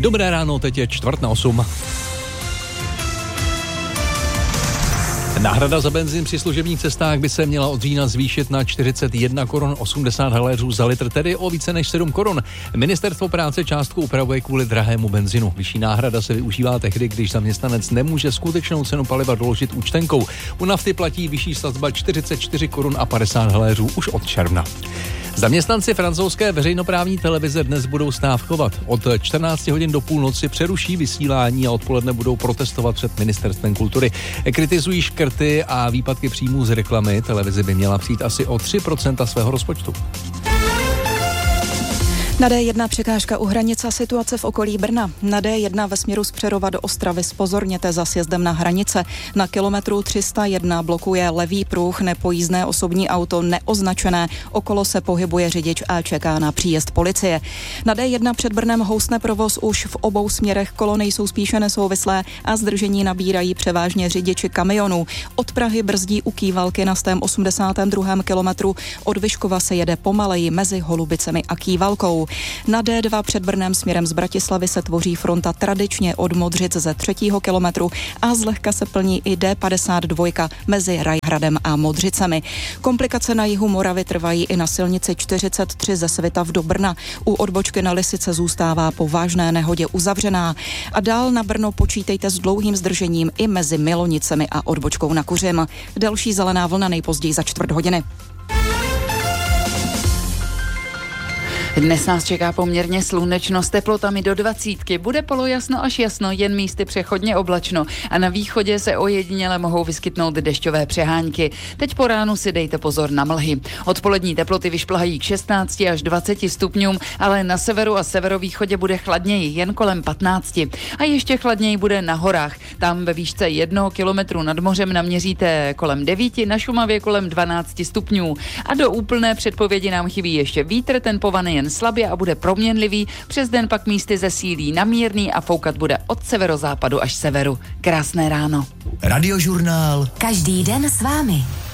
Dobré ráno, teď je 7:45. Náhrada za benzín při služebních cestách by se měla od října zvýšit na 41 korun 80 haléřů za litr, tedy o více než 7 korun. Ministerstvo práce částku upravuje kvůli drahému benzinu. Vyšší náhrada se využívá tehdy, když zaměstnanec nemůže skutečnou cenu paliva doložit účtenkou. U nafty platí vyšší sazba 44 korun a 50 haléřů už od června. Zaměstnanci francouzské veřejnoprávní televize dnes budou stávkovat. Od 14 hodin do půlnoci přeruší vysílání a odpoledne budou protestovat před ministerstvem kultury. Kritizují škrty a výpadky příjmů z reklamy. Televize by měla přijít asi o 3% svého rozpočtu. Na D1 překážka u hranice, situace v okolí Brna. Na D1 ve směru z Přerova do Ostravy zpozorněte za sjezdem na hranice. Na kilometru 301 blokuje levý pruh nepojízdné osobní auto neoznačené. Okolo se pohybuje řidič a čeká na příjezd policie. Na D1 před Brnem housne provoz už v obou směrech. Kolony jsou spíše nesouvislé a zdržení nabírají převážně řidiči kamionů. Od Prahy brzdí u Kývalky na 182. kilometru. Od Vyškova se jede pomaleji mezi Holubicemi a Kývalkou. Na D2 před Brnem směrem z Bratislavy se tvoří fronta tradičně od Modřic ze 3. kilometru a zlehka se plní i D52 mezi Rajhradem a Modřicemi. Komplikace na jihu Moravy trvají i na silnici 43 ze Svitav do Brna. U odbočky na Lisice zůstává po vážné nehodě uzavřená. A dál na Brno počítejte s dlouhým zdržením i mezi Milonicemi a odbočkou na Kuřim. Další zelená vlna nejpozději za 4 hodiny. Dnes nás čeká poměrně slunečno s teplotami do 20. Bude polojasno až jasno, jen místy přechodně oblačno a na východě se ojediněle mohou vyskytnout dešťové přehánky. Teď po ránu si dejte pozor na mlhy. Odpolední teploty vyšplhají k 16 až 20 stupňům, ale na severu a severovýchodě bude chladněji, jen kolem 15. A ještě chladněji bude na horách. Tam ve výšce 1 kilometru nad mořem naměříte kolem 9, na Šumavě kolem 12 stupňů. A do úplné předpovědi nám chybí ještě vítr, ten povane jen slabě a bude proměnlivý, přes den pak místy zesílí na mírný a foukat bude od severozápadu až severu. Krásné ráno. Radiožurnál. Každý den s vámi.